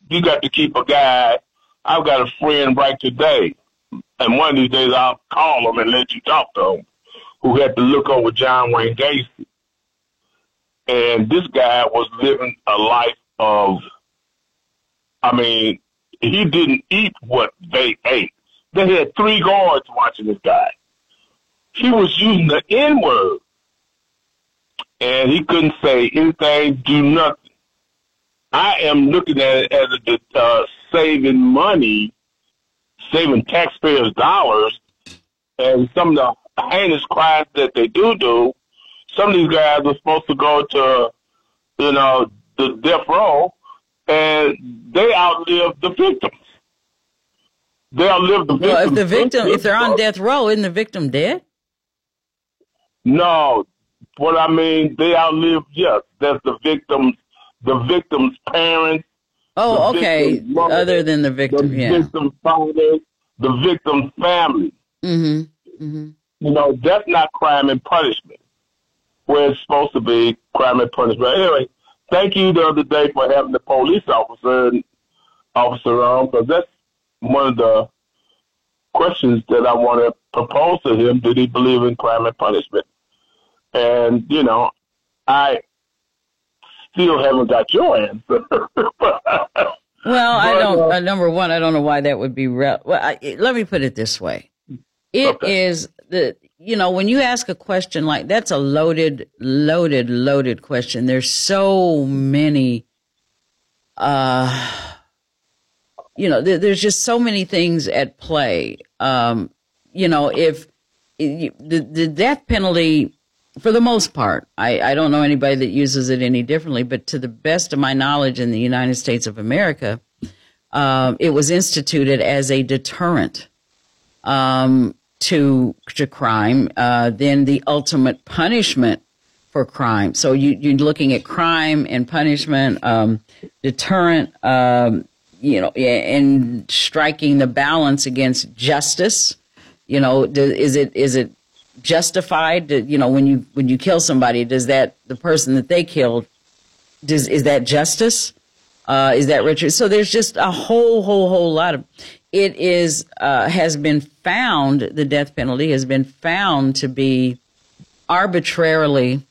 you got to keep a guy. I've got a friend right today, and one of these days I'll call him and let you talk to him, who had to look over John Wayne Gacy. And this guy was living a life of, I mean, he didn't eat what they ate. They had 3 guards watching this guy. He was using the N-word, and he couldn't say anything, do nothing. I am looking at it as a saving money, saving taxpayers' dollars, and some of the heinous crimes that they do. Some of these guys are supposed to go to, the death row, and they outlive the victims. They outlive the victims. Well, if they're on death row, isn't the victim dead? No. What I mean, they outlive, yes, that's the victim's parents. Oh, okay. Mother, other than the victim, the victim's father, the victim's family. Mm-hmm. Mm-hmm. That's not crime and punishment, where it's supposed to be crime and punishment. Anyway, thank you the other day for having the police officer on, because that's one of the questions that I want to propose to him. Did he believe in crime and punishment? And, I still haven't got your answer. Well, I don't. Number one, I don't know why that would be. Let me put it this way: it is when you ask a question like that's a loaded question. There's so many. There's just so many things at play. If the death penalty. For the most part, I don't know anybody that uses it any differently, but to the best of my knowledge in the United States of America, it was instituted as a deterrent to crime, then the ultimate punishment for crime. So you're looking at crime and punishment, deterrent, and striking the balance against justice. Is it justified to, when you kill somebody, does that the person that they killed is that justice? Is that Richard? So there's just a whole lot of it is has been found, the death penalty has been found to be arbitrarily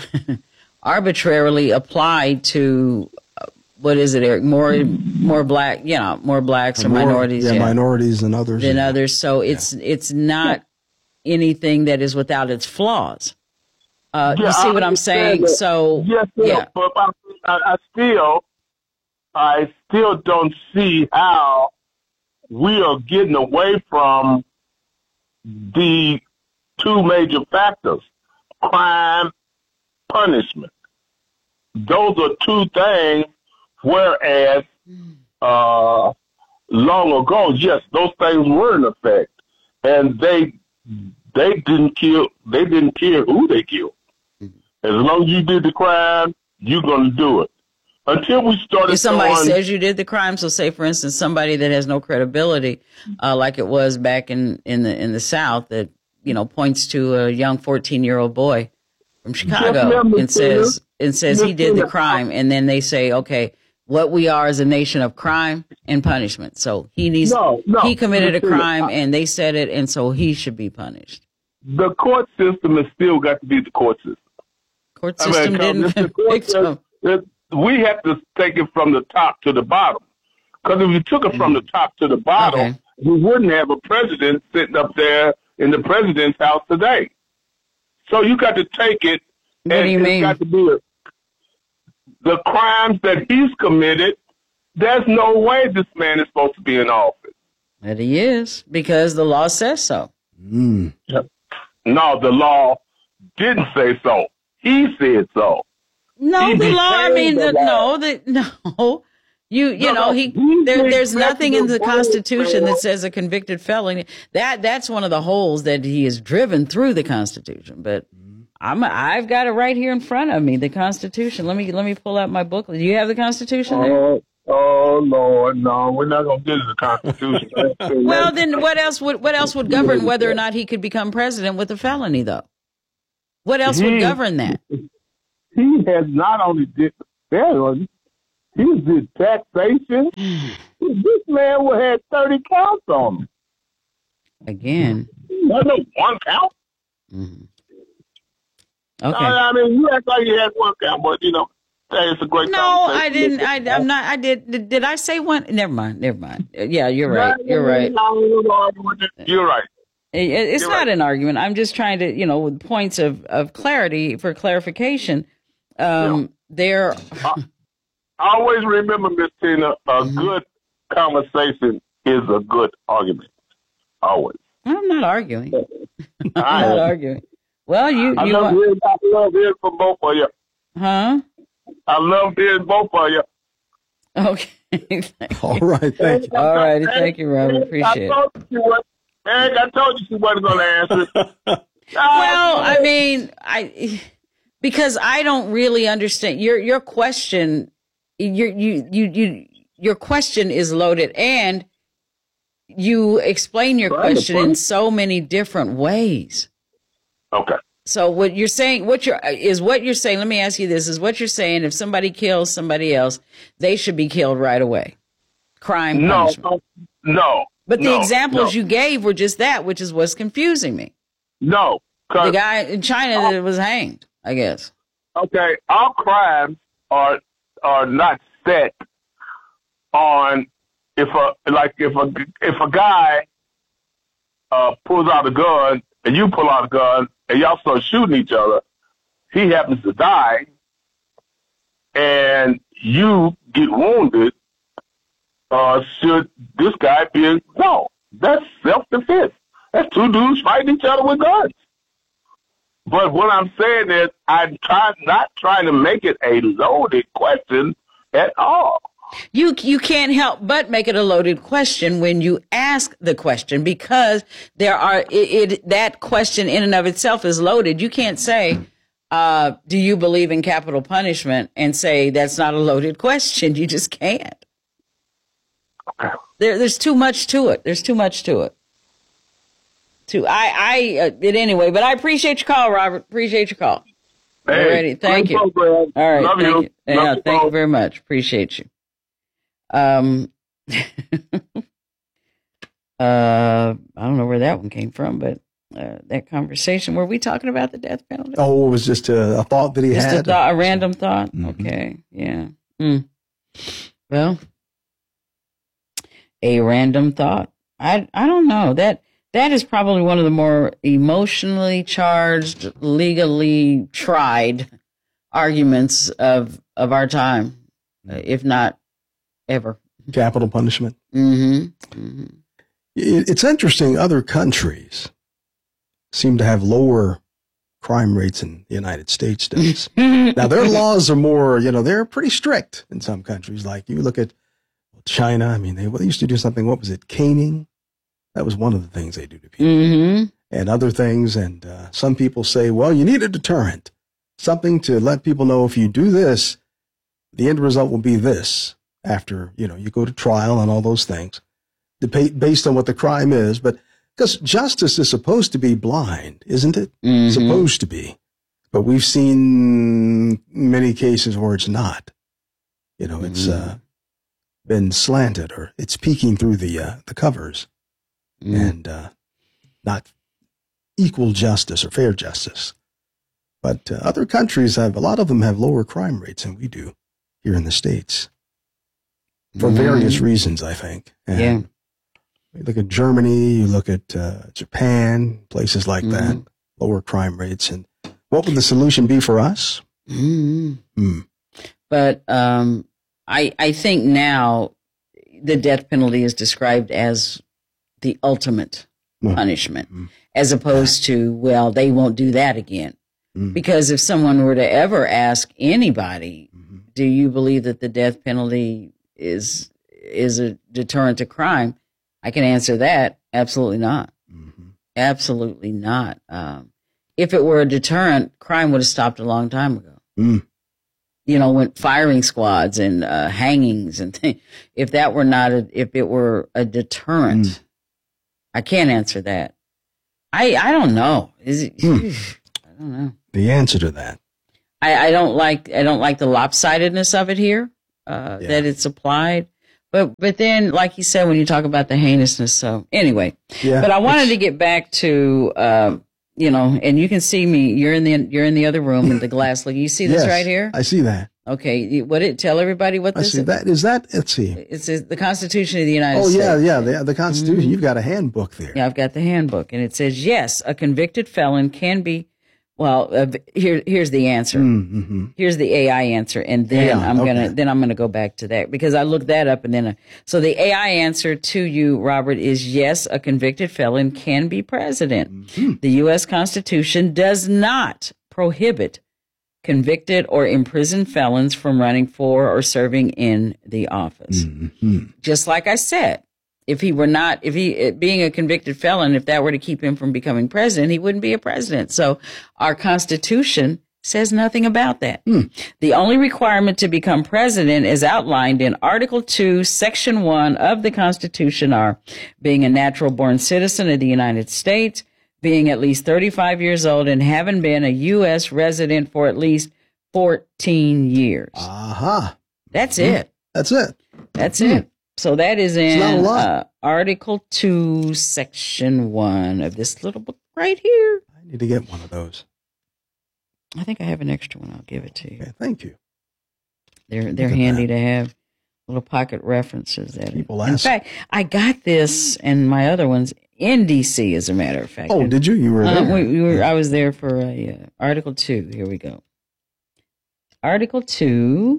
applied to what is it, Eric? More black, more blacks or minorities, minorities than others. So it's not anything that is without its flaws. You see what I'm saying? That. So yes, but I still don't see how we are getting away from the 2 major factors: crime, punishment. Those are 2 things. Whereas long ago, yes, those things were in effect, and they didn't care who they killed. As long as you did the crime, you're going to do it. Until we started. If somebody says you did the crime, so say for instance somebody that has no credibility, like it was back in the South, that points to a young 14-year-old boy from Chicago and says he did the crime, and then they say, okay, what we are is a nation of crime and punishment. So he committed a crime, and they said it, and so he should be punished. The court system has still got to be the court system. Court system didn't convict him. We have to take it from the top to the bottom. Because if you took it from the top to the bottom, we wouldn't have a president sitting up there in the president's house today. So you got to take it, and it's got to be the crimes that he's committed. There's no way this man is supposed to be in office. But he is, because the law says so. Mm. No, the law didn't say so. He said so. No, the law. I mean, There's nothing in the Constitution that says a convicted felon. That's one of the holes that he has driven through the Constitution. But I've got it right here in front of me, the Constitution. Let me pull out my booklet. Do you have the Constitution there? Oh Lord, no, we're not going to get to the Constitution. Well, then what else would govern whether or not he could become president with a felony, though? What else would govern that? He has not only did the felony, He did taxation. This man would have 30 counts on him. Again. That's no one count. Mm-hmm. Okay. I mean, you act like you had one count, but you know, it's a great. No, I didn't. I'm not. I did. Did I say one? Never mind. Yeah, you're right. You're right. You're right. It's not an argument. I'm just trying to, with points of clarity for clarification. There. I always remember, Miss Tina, a good conversation is a good argument. Always. I'm not arguing. I'm not arguing. Well, I love hearing from both of you. Huh? I love hearing both of you. Okay. All right. Thank you. All righty. Thank you, Robert. Appreciate it. I told you she wasn't going to answer. Well, I mean, because I don't really understand your question. Your question is loaded, and you explain your question in so many different ways. Okay. So what you're saying, let me ask you this, is what you're saying, if somebody kills somebody else, they should be killed right away. Crime punishment. No. But the examples you gave were just that, which is what's confusing me. No. The guy in China that was hanged, I guess. Okay. All crimes are not set on if a guy pulls out a gun and you pull out a gun and y'all start shooting each other, he happens to die and you get wounded, should this guy be no? That's self-defense. That's two dudes fighting each other with guns. But what I'm saying is I'm not trying to make it a loaded question at all. You can't help but make it a loaded question when you ask the question, because that question in and of itself is loaded. You can't say, do you believe in capital punishment, and say that's not a loaded question. You just can't. Okay. There's too much to it. There's too much to it. Anyway, but I appreciate your call, Robert. Appreciate your call. Hey, thank you. Program. All right. Love thank you. you. Yeah, thank you very much. Appreciate you. I don't know where that one came from, but that conversation, were we talking about the death penalty? Oh, it was just a thought that he had. A random thought? Mm-hmm. Okay. Yeah. Well, a random thought. I don't know. That is probably one of the more emotionally charged, legally tried arguments of our time, if not ever. Capital punishment. Mm-hmm. Mm-hmm. It's interesting. Other countries seem to have lower crime rates than the United States does. Now, their laws are more, they're pretty strict in some countries. Like you look at China, I mean, they used to do something, what was it, caning? That was one of the things they do to people. Mm-hmm. And other things. And some people say, well, you need a deterrent, something to let people know if you do this, the end result will be this after, you go to trial and all those things, based on what the crime is. But because justice is supposed to be blind, isn't it? Mm-hmm. Supposed to be. But we've seen many cases where it's not. It's been slanted, or it's peeking through the covers. And not equal justice or fair justice. But other countries a lot of them have lower crime rates than we do here in the States for various reasons, I think. And you look at Germany, you look at Japan, places like that, lower crime rates. And what would the solution be for us? But I think now the death penalty is described as the ultimate punishment, as opposed to, well, they won't do that again. Because if someone were to ever ask anybody, do you believe that the death penalty is a deterrent to crime? I can answer that. Absolutely not. Absolutely not. If it were a deterrent, crime would have stopped a long time ago. When firing squads and hangings and things, if it were a deterrent, I can't answer that. I don't know. Is it? I don't know. The answer to that. I don't like the lopsidedness of it here. that it's applied. But then, like you said, when you talk about the heinousness, so anyway. Yeah, but I wanted to get back to, and you can see me. You're in the other room in the glass. Look, you see this right here? I see that. Okay, tell everybody what this is. That is that. Let's see. It's the Constitution of the United States. Oh yeah. The Constitution. Mm-hmm. You've got a handbook there. Yeah, I've got the handbook, and it says yes, a convicted felon can be. Well, here's the answer. Mm-hmm. Here's the AI answer, and then I'm gonna go back to that because I looked that up, and then so the AI answer to you, Robert, is yes, a convicted felon can be president. Mm-hmm. The U.S. Constitution does not prohibit convicted or imprisoned felons from running for or serving in the office. Mm-hmm. Just like I said. If he being a convicted felon, if that were to keep him from becoming president, he wouldn't be a president. So our Constitution says nothing about that. The only requirement to become president is outlined in Article 2, Section 1 of the Constitution are being a natural born citizen of the United States, being at least 35 years old, and having been a U.S. resident for at least 14 years. That's it. That's it. That's it. So that is in Article 2, Section 1 of this little book right here. I need to get one of those. I think I have an extra one. I'll give it to you. Okay, thank you. They're handy to have, little pocket references. People ask. In fact, I got this and my other ones in D.C., as a matter of fact. Oh, did you? You were there? I was there for Article 2. Here we go. Article 2.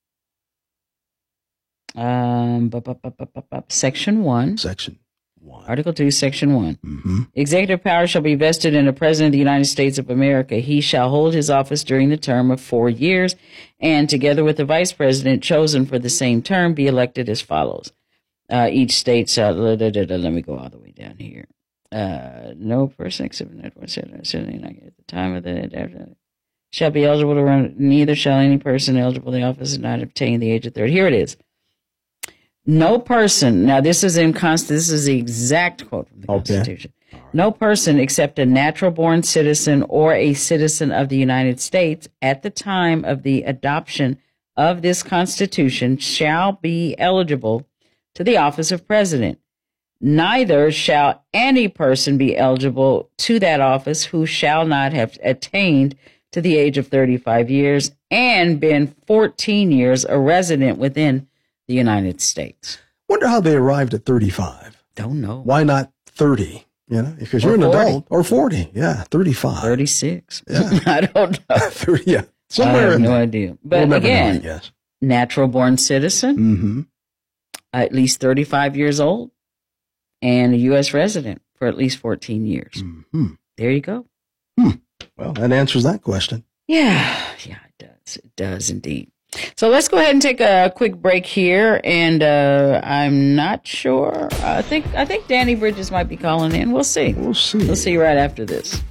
Section 1. Section 1. Article 2, Section 1. Mm-hmm. Executive power shall be vested in the President of the United States of America. He shall hold his office during the term of 4 years, and together with the Vice President chosen for the same term, be elected as follows. Each state shall, let me go all the way down here. No person except at the time of the shall be eligible to run, neither shall any person eligible to the office not obtain the age of 30. Here it is. No person, now this is the exact quote from the Constitution. No person except a natural born citizen or a citizen of the United States at the time of the adoption of this Constitution shall be eligible to the office of president. Neither shall any person be eligible to that office who shall not have attained to the age of 35 years and been 14 years a resident within the United States. Wonder how they arrived at 35. Don't know. Why not 30? Because you're an adult. Or 40. Yeah, 35. 36. Yeah. I don't know. 30, yeah. Somewhere I have in no there. idea. But again, natural born citizen, at least 35 years old, and a U.S. resident for at least 14 years. Mm-hmm. There you go. Well, that answers that question. Yeah, it does. It does indeed. So let's go ahead and take a quick break here, and I'm not sure. I think Danny Bridges might be calling in. We'll see. We'll see. We'll see right after this.